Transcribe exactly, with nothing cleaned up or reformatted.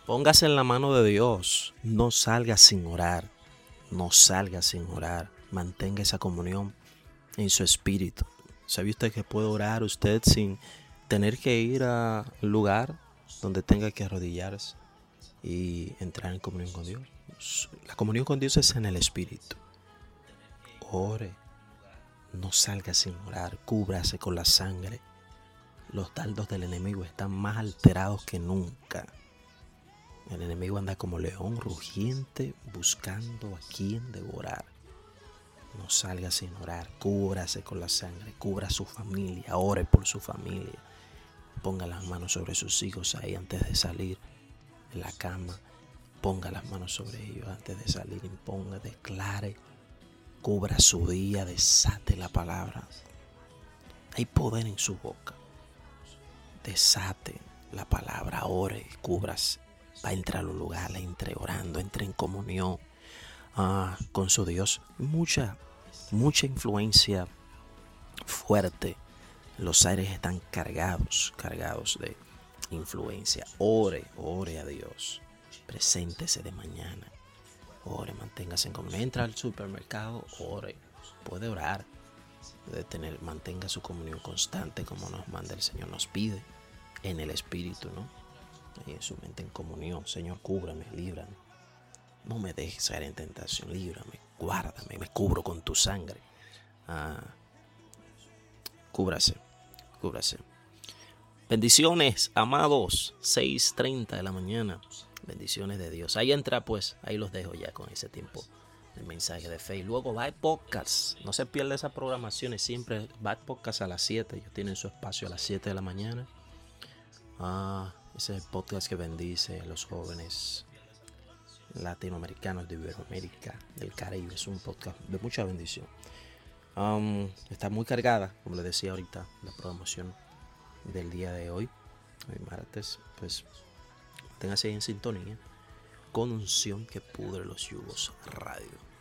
Póngase en la mano de Dios. No salga sin orar. No salga sin orar. Mantenga esa comunión en su espíritu. ¿Sabe usted que puede orar usted sin tener que ir a un lugar donde tenga que arrodillarse y entrar en comunión con Dios? La comunión con Dios es en el espíritu. Ore. No salga sin orar. Cúbrase con la sangre. Los dardos del enemigo están más alterados que nunca. El enemigo anda como león rugiente buscando a quien devorar. No salga sin orar, cúbrase con la sangre, cubra a su familia, ore por su familia. Ponga las manos sobre sus hijos ahí antes de salir en la cama. Ponga las manos sobre ellos antes de salir. Imponga, declare, cubra su día, desate la palabra. Hay poder en su boca. Desate la palabra, ore, cúbrase. Va a entrar a los lugares, entre orando, entre en comunión uh, con su Dios. Mucha, mucha influencia fuerte. Los aires están cargados, cargados de influencia. Ore, ore a Dios. Preséntese de mañana. Ore, manténgase en comunión. Entra al supermercado, ore. Puede orar. Puede tener, mantenga su comunión constante como nos manda el Señor, nos pide en el Espíritu, ¿no? Y en su mente en comunión. Señor, cúbrame, líbrame. No me dejes caer en tentación, líbrame, guárdame, me cubro con tu sangre. Ah, cúbrase, cúbrase. Bendiciones, amados. seis treinta de la mañana. Bendiciones de Dios. Ahí entra pues, ahí los dejo ya con ese tiempo. El mensaje de fe. Y luego va el podcast. No se pierda esas programaciones. Siempre va el podcast a las siete. Ellos tienen su espacio a las siete de la mañana. Ah, ese es el podcast que bendice a los jóvenes latinoamericanos de Iberoamérica, del Caribe. Es un podcast de mucha bendición. Um, está muy cargada, como les decía ahorita, la programación del día de hoy, hoy martes. Pues téngase en sintonía con Unción que pudre los yugos radio.